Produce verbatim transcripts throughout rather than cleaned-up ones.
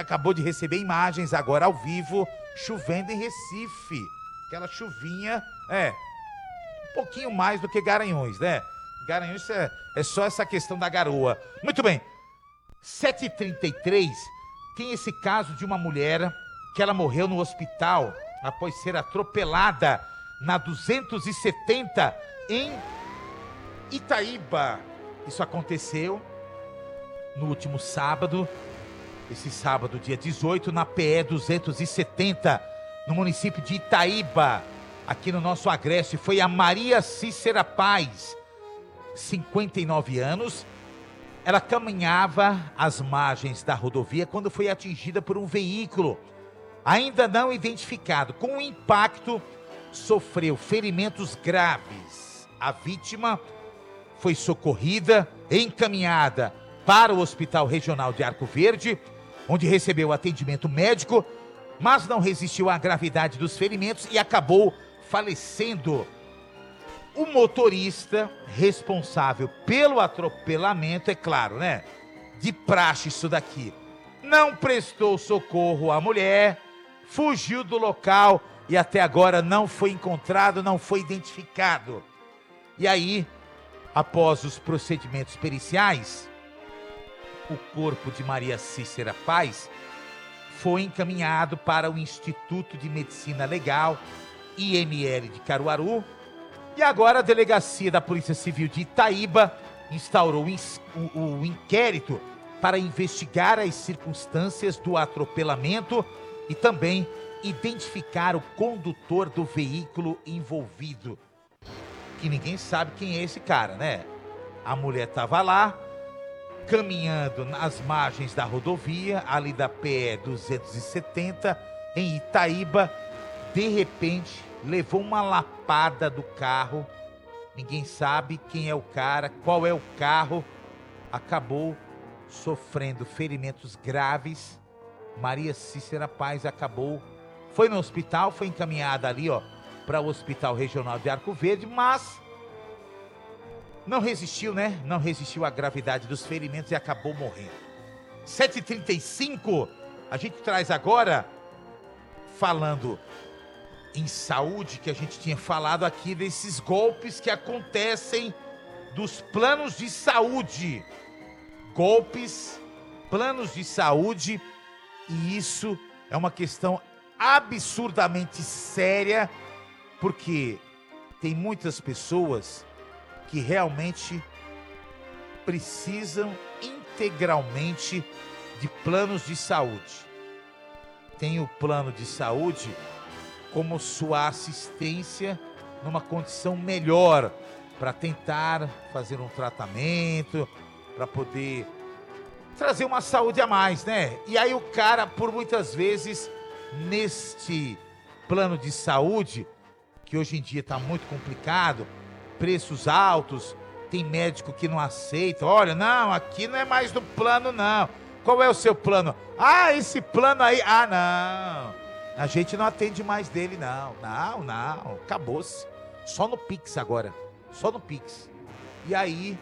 acabou de receber imagens agora ao vivo, chovendo em Recife. Aquela chuvinha, é, um pouquinho mais do que Garanhuns, né? Garanhuns é, é só essa questão da garoa. Muito bem, sete e trinta e três, tem esse caso de uma mulher que ela morreu no hospital após ser atropelada na duzentos e setenta em Itaíba. Isso aconteceu no último sábado, esse sábado, dia dezoito, na P E duzentos e setenta, no município de Itaíba, aqui no nosso Agreste. Foi a Maria Cícera Paz, cinquenta e nove anos. Ela caminhava às margens da rodovia quando foi atingida por um veículo ainda não identificado. Com o impacto, sofreu ferimentos graves. A vítima foi socorrida e encaminhada para o Hospital Regional de Arco Verde, onde recebeu atendimento médico, mas não resistiu à gravidade dos ferimentos e acabou falecendo. O motorista responsável pelo atropelamento, é claro, né? De praxe isso daqui, não prestou socorro à mulher, fugiu do local e até agora não foi encontrado, não foi identificado. E aí, após os procedimentos periciais, o corpo de Maria Cícera Paz foi encaminhado para o Instituto de Medicina Legal, I M L de Caruaru, e agora a Delegacia da Polícia Civil de Itaíba instaurou o, o inquérito para investigar as circunstâncias do atropelamento e também identificar o condutor do veículo envolvido. Que ninguém sabe quem é esse cara, né? A mulher estava lá, caminhando nas margens da rodovia, ali da P E duzentos e setenta, em Itaíba. De repente, levou uma lapada do carro. Ninguém sabe quem é o cara, qual é o carro. Acabou sofrendo ferimentos graves. Maria Cícera Paz acabou, foi no hospital, foi encaminhada ali, ó, para o Hospital Regional de Arco Verde, mas não resistiu, né? Não resistiu à gravidade dos ferimentos e acabou morrendo. sete e trinta e cinco, a gente traz agora, falando em saúde, que a gente tinha falado aqui desses golpes que acontecem dos planos de saúde. Golpes, planos de saúde, e isso é uma questão absurdamente séria, porque tem muitas pessoas que realmente precisam integralmente de planos de saúde. Tem o plano de saúde como sua assistência numa condição melhor para tentar fazer um tratamento, para poder trazer uma saúde a mais, né? E aí o cara, por muitas vezes, neste plano de saúde, que hoje em dia está muito complicado, preços altos, tem médico que não aceita. Olha, não, aqui não é mais do plano, não. Qual é o seu plano? Ah, esse plano aí. Ah, não. A gente não atende mais dele, não. Não, não. Acabou-se. Só no Pix agora. Só no Pix. E aí,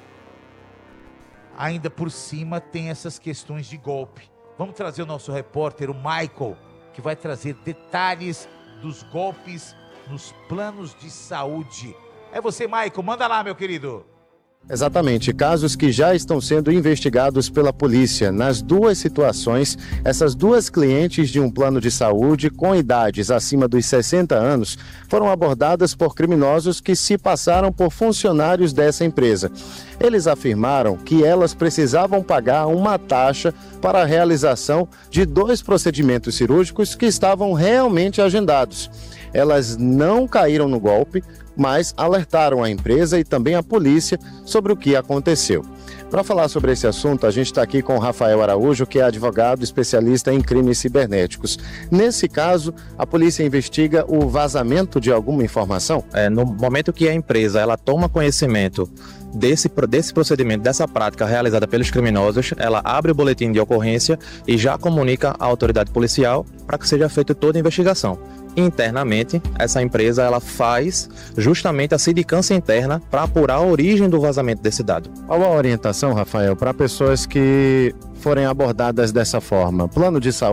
ainda por cima, tem essas questões de golpe. Vamos trazer o nosso repórter, o Michael, que vai trazer detalhes dos golpes nos planos de saúde. É você, Michael. Manda lá, meu querido. Exatamente, casos que já estão sendo investigados pela polícia. Nas duas situações, essas duas clientes de um plano de saúde com idades acima dos sessenta anos foram abordadas por criminosos que se passaram por funcionários dessa empresa. Eles afirmaram que elas precisavam pagar uma taxa para a realização de dois procedimentos cirúrgicos que estavam realmente agendados. Elas não caíram no golpe, mas alertaram a empresa e também a polícia sobre o que aconteceu. Para falar sobre esse assunto, a gente está aqui com o Rafael Araújo, que é advogado especialista em crimes cibernéticos. Nesse caso, a polícia investiga o vazamento de alguma informação? É, no momento que a empresa ela toma conhecimento desse, desse procedimento, dessa prática realizada pelos criminosos, ela abre o boletim de ocorrência e já comunica à autoridade policial para que seja feita toda a investigação. Internamente, essa empresa ela faz justamente a sindicância interna para apurar a origem do vazamento desse dado. Qual a orientação, Rafael, para pessoas que forem abordadas dessa forma? Plano de saúde